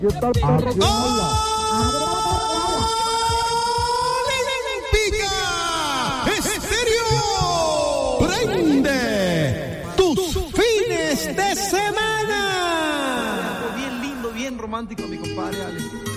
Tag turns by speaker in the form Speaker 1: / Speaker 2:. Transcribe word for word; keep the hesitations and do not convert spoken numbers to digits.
Speaker 1: ¿Qué tal, perro?
Speaker 2: Olímpica Estéreo prende tus fines de semana.
Speaker 3: Bien lindo, bien romántico, mi compadre Alex.